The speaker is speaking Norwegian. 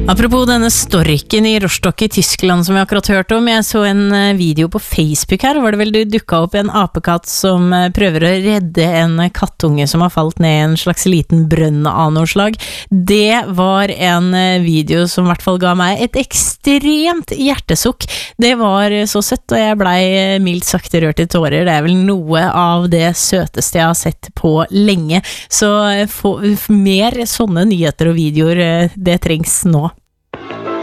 Apropos denne storken I Rostock I Tyskland som vi akkurat hørt om, jeg så en video på Facebook her, var det vel det dukket opp en apekatt som prøver å redde en kattunge som har falt ned I en slags liten brønn av noe slag. Det var en video som I hvert fall ga meg et ekstremt hjertesukk. Det var så søtt, og jeg ble mildt sagt rørt I tårer. Det vel noe av det søteste jeg har sett på lenge. Så mer sånne nyheter og videoer, det trengs nå.